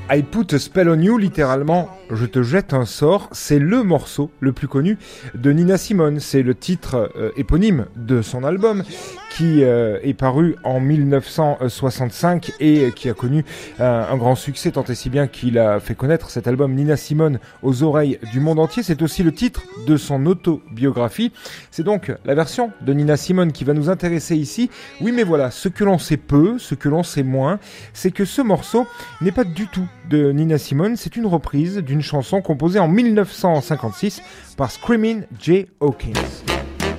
I Put a Spell on You, littéralement, je te jette un sort, c'est le morceau le plus connu de Nina Simone. C'est le titre éponyme de son album qui est paru en 1965 et qui a connu un grand succès, tant et si bien qu'il a fait connaître cet album Nina Simone aux oreilles du monde entier. C'est aussi le titre de son autobiographie. C'est donc la version de Nina Simone qui va nous intéresser ici. Oui, mais voilà, ce que l'on sait peu, ce que l'on sait moins, c'est que ce morceau n'est pas du tout de Nina Simone, c'est une reprise d'une chanson composée en 1956 par Screamin' Jay Hawkins.